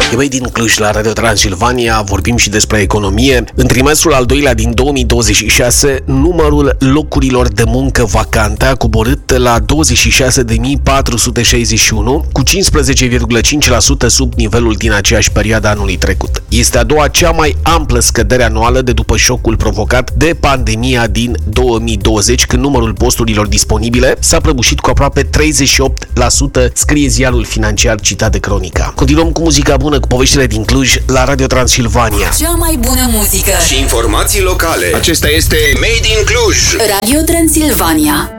Băi, din Cluj la Radio Transilvania vorbim și despre economie. În trimestrul al doilea din 2026, numărul locurilor de muncă vacante a coborât la 26.461, cu 15,5% sub nivelul din aceeași perioadă anului trecut. Este a doua cea mai amplă scădere anuală de după șocul provocat de pandemia din 2020, când numărul posturilor disponibile s-a prăbușit cu aproape 38%, scrie ziarul financiar citat de Cronica. Continuăm cu muzica bună, cu poveștile din Cluj la Radio Transilvania. Cea mai bună muzică și informații locale. Acesta este Made in Cluj. Radio Transilvania.